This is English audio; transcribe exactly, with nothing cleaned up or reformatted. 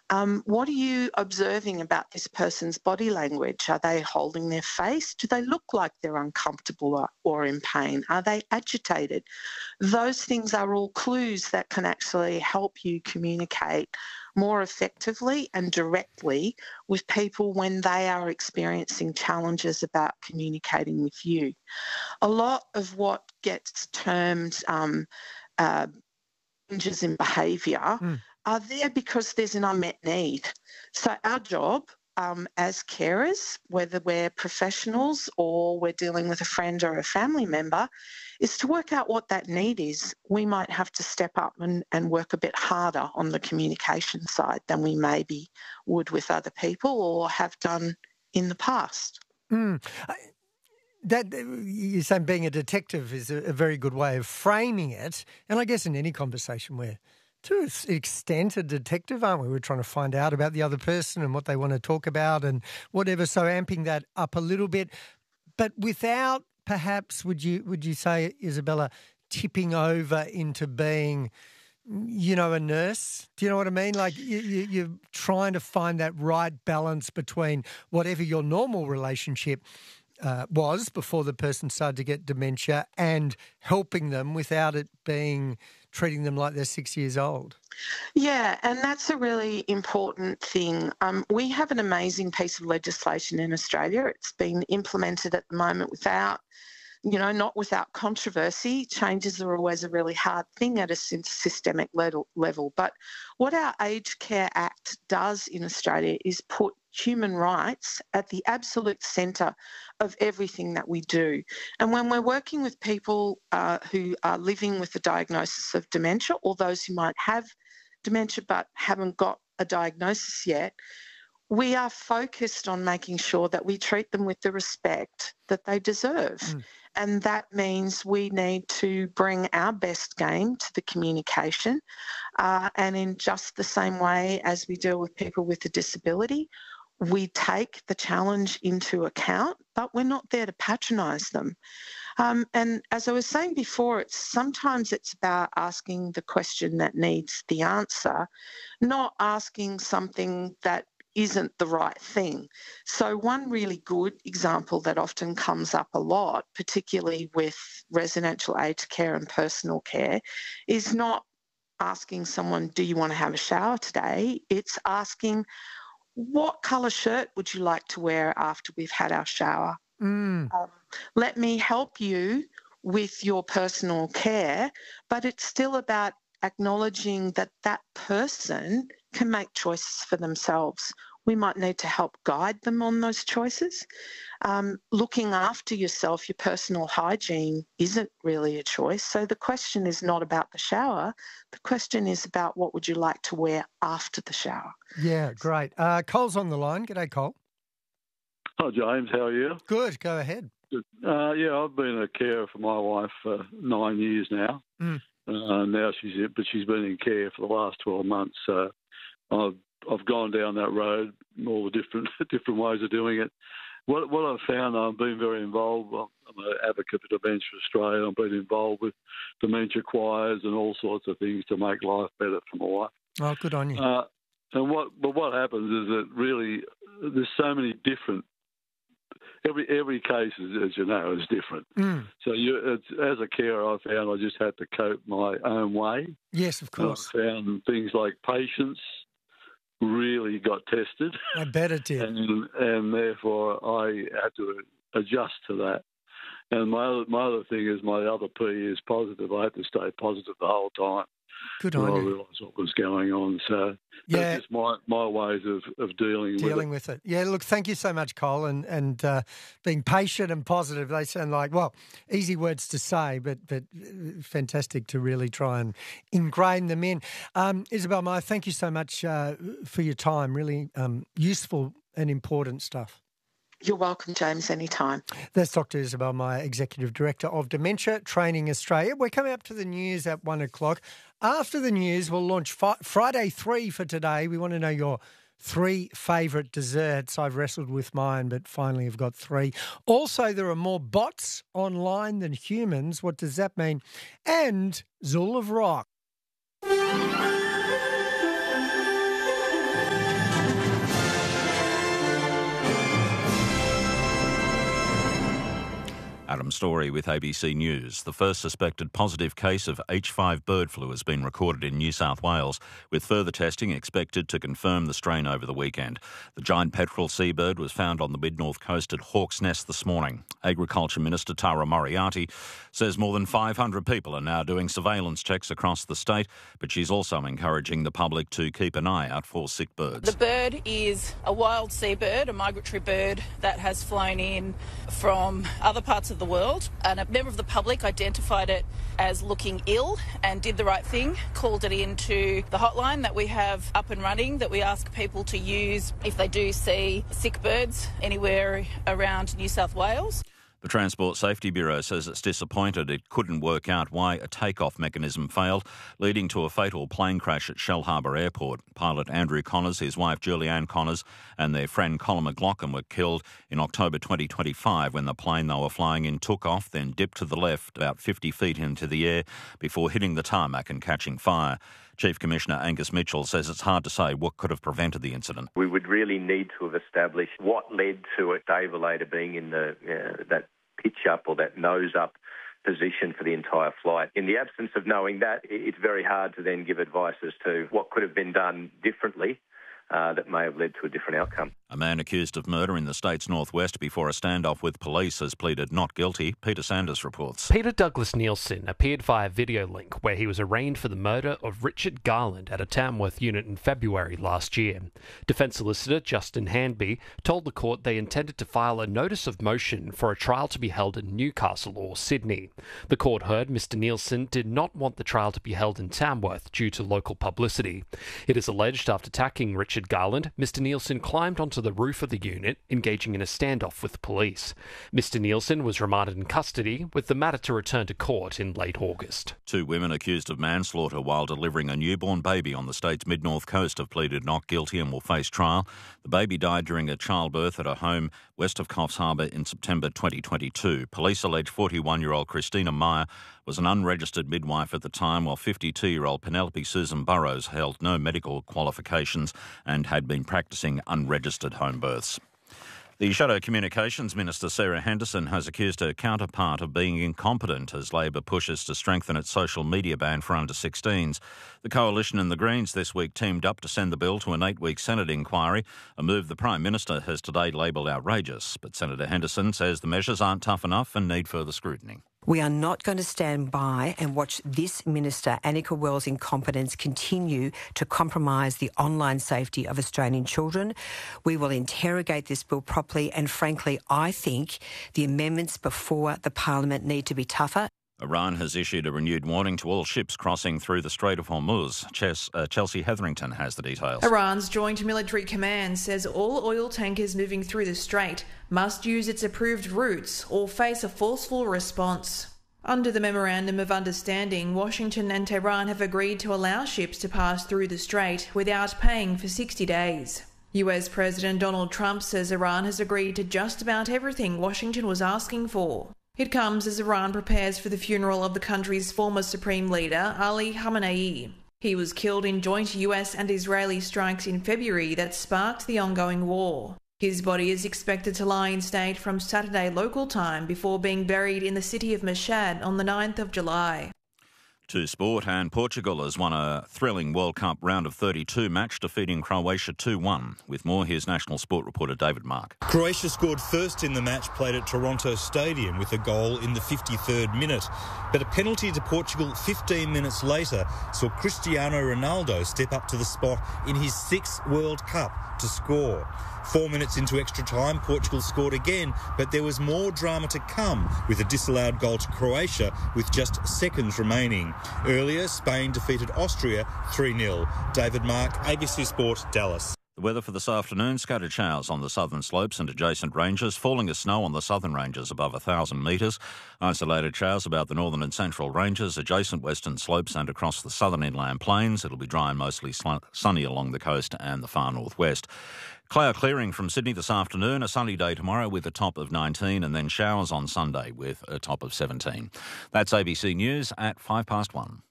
Um, what are you observing about this person's body language? Are they holding their face? Do they look like they're uncomfortable or, or in pain? Are they agitated? Those things are all clues that can actually help you communicate more effectively and directly with people when they are experiencing challenges about communicating with you. A lot of what gets termed um, uh, changes in behaviour Mm. are there because there's an unmet need. So our job um, as carers, whether we're professionals or we're dealing with a friend or a family member, is to work out what that need is. We might have to step up and, and work a bit harder on the communication side than we maybe would with other people or have done in the past. Mm. I- That you're saying being a detective is a, a very good way of framing it, and I guess in any conversation we're to an extent a detective, aren't we? We're trying to find out about the other person and what they want to talk about and whatever. So amping that up a little bit, but without perhaps would you would you say, Isabella, tipping over into being, you know, a nurse? Do you know what I mean? Like you, you, you're trying to find that right balance between whatever your normal relationship Uh, was before the person started to get dementia and helping them without it being treating them like they're six years old. Yeah, and that's a really important thing. Um, we have an amazing piece of legislation in Australia. It's been implemented at the moment without, you know, not without controversy. Changes are always a really hard thing at a systemic level. But what our Aged Care Act does in Australia is put human rights at the absolute centre of everything that we do. And when we're working with people uh, who are living with the diagnosis of dementia or those who might have dementia but haven't got a diagnosis yet, we are focused on making sure that we treat them with the respect that they deserve. Mm. And that means we need to bring our best game to the communication. Uh, and in just the same way as we deal with people with a disability, we take the challenge into account, but we're not there to patronise them. Um, and as I was saying before, it's sometimes it's about asking the question that needs the answer, not asking something that isn't the right thing. So one really good example that often comes up a lot, particularly with residential aged care and personal care, is not asking someone, do you want to have a shower today? It's asking, what colour shirt would you like to wear after we've had our shower? Mm. Um, let me help you with your personal care, but it's still about acknowledging that that person can make choices for themselves. We might need to help guide them on those choices. Um, looking after yourself, your personal hygiene isn't really a choice. So the question is not about the shower. The question is about what would you like to wear after the shower. Yeah, great. Uh, Cole's on the line. G'day, Cole. Hi, James. How are you? Good. Go ahead. Good. Uh, yeah, I've been a carer for my wife for nine years now. Mm. Uh, now she's, but she's been in care for the last twelve months. So I've I've gone down that road, all the different different ways of doing it. What what I've found, I've been very involved. I'm an advocate for Dementia Australia. I've been involved with dementia choirs and all sorts of things to make life better for my wife. Oh, good on you. Uh, and what but what happens is that really there's so many different. Every every case, is, as you know, is different. Mm. So you, it's, as a carer, I found I just had to cope my own way. Yes, of course. I found things like patience really got tested. I bet it did. And, and therefore I had to adjust to that. And my other, my other thing is my other P is positive. I had to stay positive the whole time. Good on on I you. realised what was going on. So Yeah. that's just my, my ways of, of dealing, Dealing with with it. Yeah, look, thank you so much, Cole, and, and uh, being patient and positive. They sound like, well, easy words to say, but but fantastic to really try and ingrain them in. Um, Isabel Meyer, thank you so much uh, for your time. Really um, useful and important stuff. You're welcome, James, anytime. That's Doctor Isabel Meyer, Executive Director of Dementia Training Australia. We're coming up to the news at one o'clock. After the news, we'll launch fi- Friday three for today. We want to know your three favourite desserts. I've wrestled with mine, but finally I've got three. Also, there are more bots online than humans. What does that mean? And Zool of Rock. story with A B C News. The first suspected positive case of H five bird flu has been recorded in New South Wales, with further testing expected to confirm the strain over the weekend. The giant petrel seabird was found on the mid-north coast at Hawk's Nest this morning. Agriculture Minister Tara Moriarty says more than five hundred people are now doing surveillance checks across the state, but she's also encouraging the public to keep an eye out for sick birds. The bird is a wild seabird, a migratory bird that has flown in from other parts of the world, and a member of the public identified it as looking ill and did the right thing, called it into the hotline that we have up and running, that we ask people to use if they do see sick birds anywhere around New South Wales. The Transport Safety Bureau says it's disappointed it couldn't work out why a takeoff mechanism failed, leading to a fatal plane crash at Shellharbour Airport. Pilot Andrew Connors, his wife Julianne Connors and their friend Colin McLaughlin were killed in October twenty twenty-five when the plane they were flying in took off, then dipped to the left about fifty feet into the air before hitting the tarmac and catching fire. Chief Commissioner Angus Mitchell says it's hard to say what could have prevented the incident. We would really need to have established what led to a defibrillator being in the uh, that pitch up or that nose up position for the entire flight. In the absence of knowing that, it's very hard to then give advice as to what could have been done differently uh, that may have led to a different outcome. A man accused of murder in the state's northwest before a standoff with police has pleaded not guilty. Peter Sanders reports. Peter Douglas Nielsen appeared via video link where he was arraigned for the murder of Richard Garland at a Tamworth unit in February last year. Defence solicitor Justin Handby told the court they intended to file a notice of motion for a trial to be held in Newcastle or Sydney. The court heard Mister Nielsen did not want the trial to be held in Tamworth due to local publicity. It is alleged after attacking Richard Garland, Mister Nielsen climbed onto the roof of the unit, engaging in a standoff with police. Mister Nielsen was remanded in custody, with the matter to return to court in late August. Two women accused of manslaughter while delivering a newborn baby on the state's mid-north coast have pleaded not guilty and will face trial. The baby died during a childbirth at a home west of Coffs Harbour in September twenty twenty-two. Police allege forty-one-year-old Christina Meyer was an unregistered midwife at the time, while fifty-two-year-old Penelope Susan Burrows held no medical qualifications and had been practising unregistered home births. The Shadow Communications Minister Sarah Henderson has accused her counterpart of being incompetent as Labor pushes to strengthen its social media ban for under sixteens. The Coalition and the Greens this week teamed up to send the bill to an eight-week Senate inquiry, a move the Prime Minister has today labelled outrageous. But Senator Henderson says the measures aren't tough enough and need further scrutiny. We are not going to stand by and watch this Minister, Annika Wells' incompetence continue to compromise the online safety of Australian children. We will interrogate this bill properly, and frankly, I think the amendments before the Parliament need to be tougher. Iran has issued a renewed warning to all ships crossing through the Strait of Hormuz. Ches, uh, Chelsea Hetherington has the details. Iran's Joint Military Command says all oil tankers moving through the strait must use its approved routes or face a forceful response. Under the Memorandum of Understanding, Washington and Tehran have agreed to allow ships to pass through the strait without paying for sixty days. U S President Donald Trump says Iran has agreed to just about everything Washington was asking for. It comes as Iran prepares for the funeral of the country's former supreme leader, Ali Khamenei. He was killed in joint U S and Israeli strikes in February that sparked the ongoing war. His body is expected to lie in state from Saturday local time before being buried in the city of Mashhad on the ninth of July. To sport, and Portugal has won a thrilling World Cup round of thirty-two match, defeating Croatia two one. With more, here's national sport reporter David Mark. Croatia scored first in the match played at Toronto Stadium with a goal in the fifty-third minute. But a penalty to Portugal fifteen minutes later saw Cristiano Ronaldo step up to the spot in his sixth World Cup to score. Four minutes into extra time, Portugal scored again, but there was more drama to come with a disallowed goal to Croatia with just seconds remaining. Earlier, Spain defeated Austria three nil. David Mark, A B C Sport, Dallas. The weather for this afternoon, scattered showers on the southern slopes and adjacent ranges, falling of snow on the southern ranges above one thousand metres, isolated showers about the northern and central ranges, adjacent western slopes and across the southern inland plains. It'll be dry and mostly sunny along the coast and the far northwest. Cloud clearing from Sydney this afternoon, a sunny day tomorrow with a top of nineteen, and then showers on Sunday with a top of seventeen. That's A B C News at five past one.